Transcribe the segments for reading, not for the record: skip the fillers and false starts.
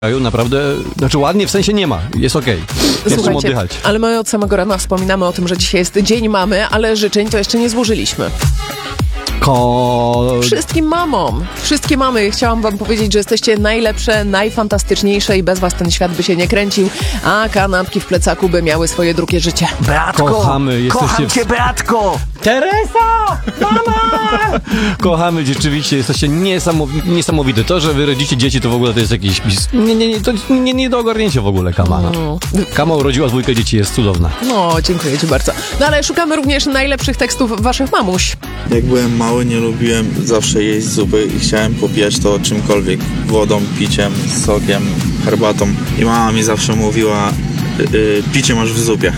Naprawdę, znaczy ładnie, w sensie nie ma, jest okej. Jeszcze oddychać. Ale my od samego rana wspominamy o tym, że dzisiaj jest Dzień Mamy, ale życzeń to jeszcze nie złożyliśmy. Wszystkim mamom. Wszystkie mamy. Chciałam wam powiedzieć, że jesteście najlepsze, najfantastyczniejsze i bez was ten świat by się nie kręcił, a kanapki w plecaku by miały swoje drugie życie. Beatko! Kochamy, Kocham cię, Beatko! Teresa! Mama! Kochamy, rzeczywiście, jesteście niesamowite. To, że wy rodzicie dzieci, to w ogóle to jest jakiś... nie do ogarnięcia w ogóle, Kama. Kama urodziła 2 dzieci, jest cudowna. No, dziękuję ci bardzo. No ale szukamy również najlepszych tekstów waszych mamuś. Jak byłem mały, nie lubiłem zawsze jeść zupy i chciałem popijać to czymkolwiek. Wodą, piciem, sokiem, herbatą. I mama mi zawsze mówiła, picie masz w zupie.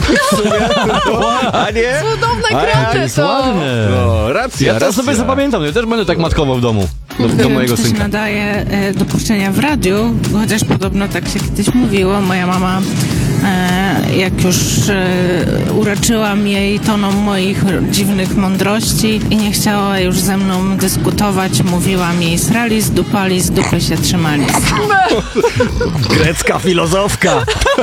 A nie? Cudowne kracze to! Ładne. No, racja, Ja to sobie zapamiętam, ja też będę tak matkował w domu. Do mojego Czy się synka. nadaje do puszczenia w radiu, chociaż podobno tak się kiedyś mówiło. Moja mama, jak już uraczyłam jej toną moich dziwnych mądrości i nie chciała już ze mną dyskutować, mówiłam jej srali, zdupali, z dupy się trzymali. Grecka filozofka.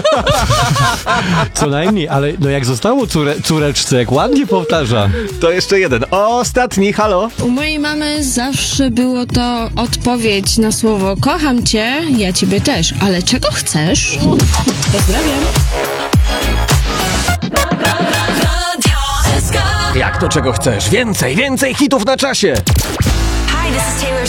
Co najmniej, ale no jak zostało córeczce, jak ładnie powtarza. To jeszcze jeden. Ostatni, halo. U mojej mamy zawsze było to odpowiedź na słowo kocham cię, ja ciebie też, ale czego chcesz? Pozdrawiam. Jak to czego chcesz? Więcej hitów na czasie. Hi, this is Taylor